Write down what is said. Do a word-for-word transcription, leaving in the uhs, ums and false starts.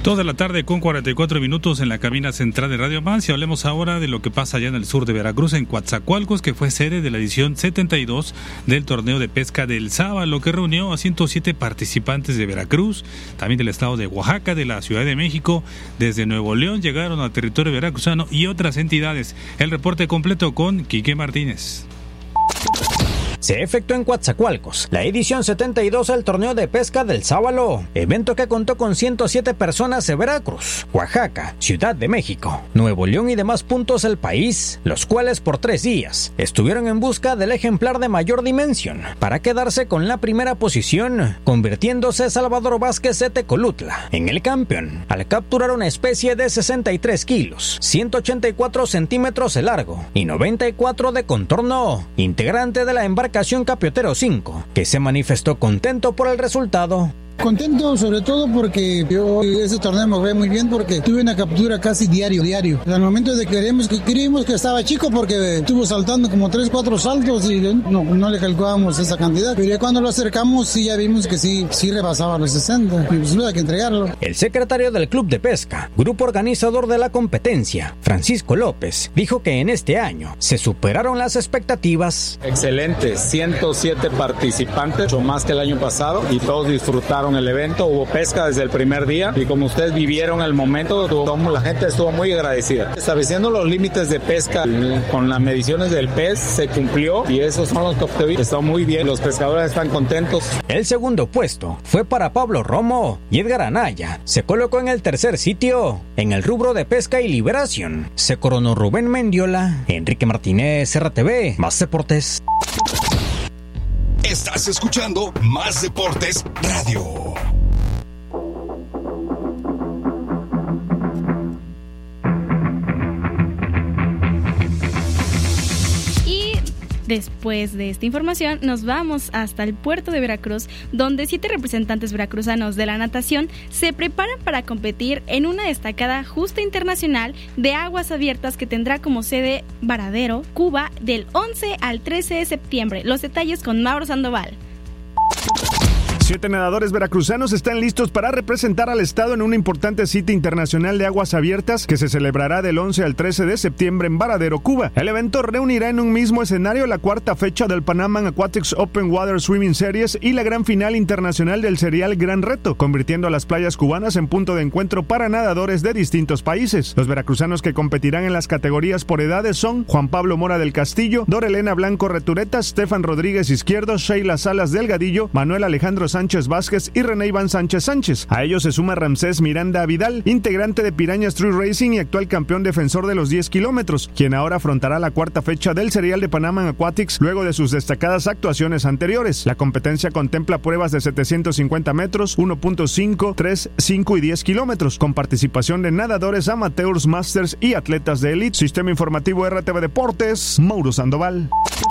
Dos de la tarde con cuarenta y cuatro minutos en la cabina central de Radio Más, y hablemos ahora de lo que pasa allá en el sur de Veracruz, en Coatzacoalcos, que fue sede de la edición setenta y dos del torneo de pesca del Sábalo, que reunió a ciento siete participantes de Veracruz, también del estado de Oaxaca, de la Ciudad de México, desde Nuevo León llegaron al territorio veracruzano y otras entidades. El reporte completo con Quique Martínez. Se efectuó en Coatzacoalcos la edición setenta y dos del torneo de pesca del Sábalo, evento que contó con ciento siete personas de Veracruz, Oaxaca, Ciudad de México, Nuevo León y demás puntos del país, los cuales por tres días estuvieron en busca del ejemplar de mayor dimensión para quedarse con la primera posición, convirtiéndose Salvador Vázquez de Tecolutla en el campeón al capturar una especie de sesenta y tres kilos, ciento ochenta y cuatro centímetros de largo y noventa y cuatro de contorno, integrante de la embarcación Capiotero cinco, que se manifestó contento por el resultado. Contento sobre todo porque yo ese torneo me fue muy bien porque tuve una captura casi diario, diario. Al momento de que queríamos que, queríamos que estaba chico porque estuvo saltando como tres, cuatro saltos y no, no le calculábamos esa cantidad. Pero ya cuando lo acercamos sí ya vimos que sí, sí rebasaba los sesenta y pues hay que entregarlo. El secretario del Club de Pesca, grupo organizador de la competencia, Francisco López, dijo que en este año se superaron las expectativas. Excelente, ciento siete participantes, mucho más que el año pasado y todos disfrutaron el evento, hubo pesca desde el primer día y como ustedes vivieron el momento, la gente estuvo muy agradecida. Estableciendo los límites de pesca con las mediciones del pez se cumplió y esos son los que vi. Está muy bien, los pescadores están contentos. El segundo puesto fue para Pablo Romo y Edgar Anaya se colocó en el tercer sitio. En el rubro de pesca y liberación se coronó Rubén Mendiola. Enrique Martínez, R T V, Más Deportes. Estás escuchando Más Deportes Radio. Después de esta información nos vamos hasta el puerto de Veracruz, donde siete representantes veracruzanos de la natación se preparan para competir en una destacada justa internacional de aguas abiertas que tendrá como sede Varadero, Cuba, del once al trece de septiembre. Los detalles con Mauro Sandoval. Siete nadadores veracruzanos están listos para representar al estado en una importante cita internacional de aguas abiertas que se celebrará del once al trece de septiembre en Varadero, Cuba. El evento reunirá en un mismo escenario la cuarta fecha del Pan Am Aquatics Open Water Swimming Series y la gran final internacional del serial Gran Reto, convirtiendo a las playas cubanas en punto de encuentro para nadadores de distintos países. Los veracruzanos que competirán en las categorías por edades son Juan Pablo Mora del Castillo, Dorelena Blanco Retureta, Stefan Rodríguez Izquierdo, Sheila Salas Delgadillo, Manuel Alejandro Sánchez Vázquez y René Iván Sánchez Sánchez. A ellos se suma Ramsés Miranda Vidal, integrante de Pirañas True Racing y actual campeón defensor de los diez kilómetros, quien ahora afrontará la cuarta fecha del serial de Pan Am Aquatics luego de sus destacadas actuaciones anteriores. La competencia contempla pruebas de setecientos cincuenta metros, uno punto cinco, tres, cinco y diez kilómetros, con participación de nadadores amateurs, masters y atletas de élite. Sistema informativo R T V Deportes, Mauro Sandoval.